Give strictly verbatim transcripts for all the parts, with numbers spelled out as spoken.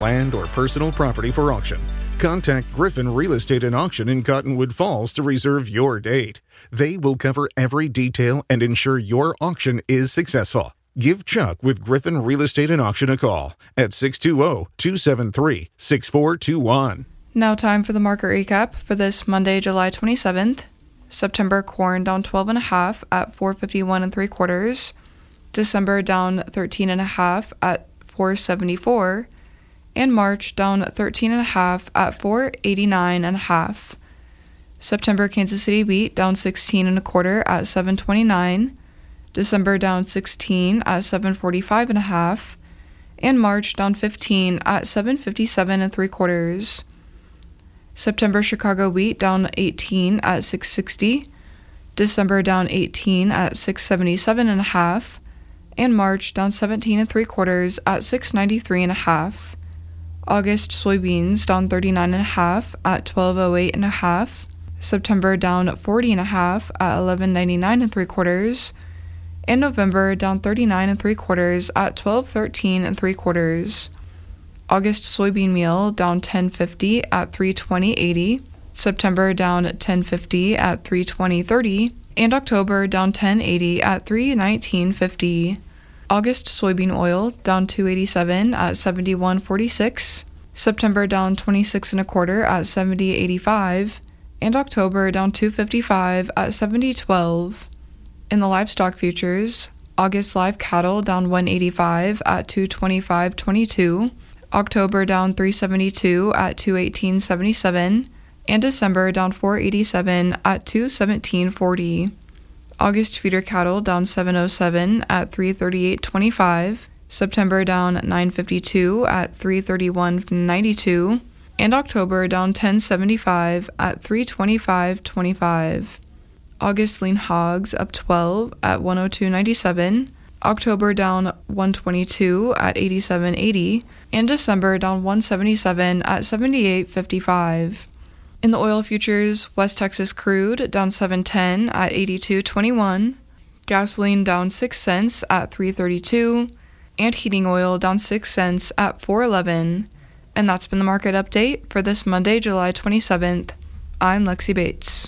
land or personal property for auction. Contact Griffin Real Estate and Auction in Cottonwood Falls to reserve your date. They will cover every detail and ensure your auction is successful. Give Chuck with Griffin Real Estate and Auction a call at six two zero, two seven three, six four two one. Now time for the market recap for this Monday, July twenty-seventh. September corn down twelve and a half at four fifty-one and three quarters. December down thirteen and a half at four seventy-four. And March down thirteen and a half at four eighty-nine and a half. September Kansas City wheat down sixteen and a quarter at seven twenty-nine. December down sixteen at seven forty-five and a half. And March down fifteen at seven fifty-seven and three quarters. September Chicago wheat down eighteen at six sixty. December down eighteen at six seventy-seven and a half. And March down seventeen and three quarters at six ninety-three and a half. August soybeans down thirty-nine and a half at twelve oh eight and a half. September down forty and a half at eleven ninety-nine and three quarters. And November down thirty-nine and three quarters at twelve thirteen and three quarters. August soybean meal down ten fifty at three twenty eighty. September down ten fifty at three twenty thirty. And October down ten eighty at three nineteen fifty. August soybean oil down two eighty-seven at seventy-one forty-six. September down twenty-six and a quarter at seventy eighty-five. And October down two fifty-five at seventy twelve. In the livestock futures, August live cattle down one eighty-five at two twenty-five twenty-two. October down three seventy-two at two eighteen seventy-seven. And December down four eighty-seven at two seventeen forty. August feeder cattle down seven oh seven at three thirty-eight twenty-five. September down nine fifty-two at three thirty-one ninety-two. And October down ten seventy-five at three twenty-five twenty-five. August lean hogs up twelve at one oh two ninety-seven. October down one twenty-two at eighty-seven eighty. And December down one seventy-seven at seventy-eight fifty-five. In the oil futures, West Texas crude down seven ten at eighty-two twenty-one, gasoline down six cents at three thirty-two, and heating oil down six cents at four eleven. And that's been the market update for this Monday, July twenty-seventh. I'm Lexi Bates.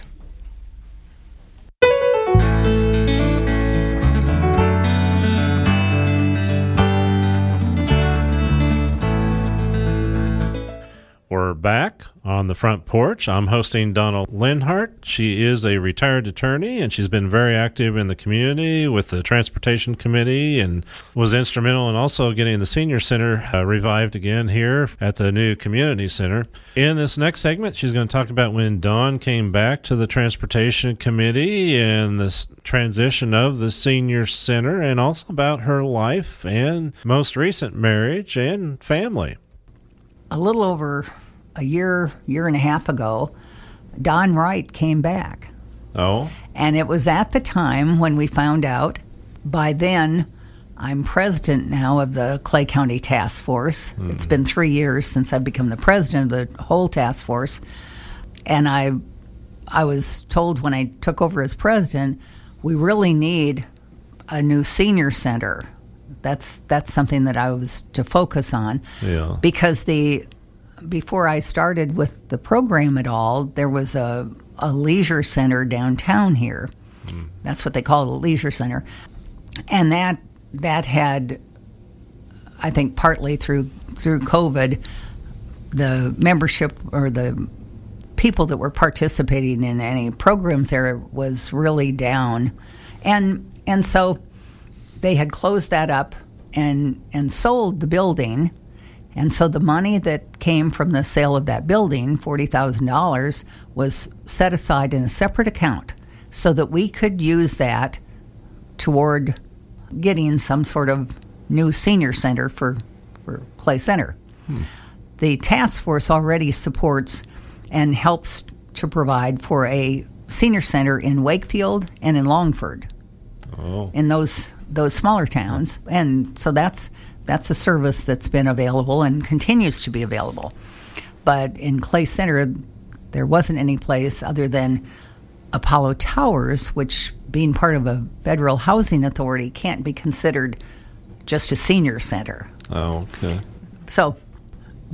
We're back on the front porch. I'm hosting Donna Linhart. She is a retired attorney, and she's been very active in the community with the Transportation Committee and was instrumental in also getting the Senior Center uh, revived again here at the new Community Center. In this next segment, she's going to talk about when Dawn came back to the Transportation Committee and this transition of the Senior Center, and also about her life and most recent marriage and family. A little over a year, year and a half ago, Don Wright came back. Oh. And it was at the time when we found out. By then, I'm president now of the Clay County Task Force. Mm. It's been three years since I've become the president of the whole task force. And I, I was told when I took over as president, we really need a new senior center. That's that's something that I was to focus on. Yeah. Because the before I started with the program at all, there was a, a leisure center downtown here. Mm. That's what they call it, a leisure center. And that that had, I think partly through through COVID, the membership or the people that were participating in any programs there was really down. And and so they had closed that up and and sold the building. And so the money that came from the sale of that building, forty thousand dollars, was set aside in a separate account so that we could use that toward getting some sort of new senior center for, for Clay Center. Hmm. The task force already supports and helps to provide for a senior center in Wakefield and in Longford, oh. in those those smaller towns. And so that's that's a service that's been available and continues to be available. But in Clay Center, there wasn't any place other than Apollo Towers, which, being part of a federal housing authority, can't be considered just a senior center. Oh, okay. So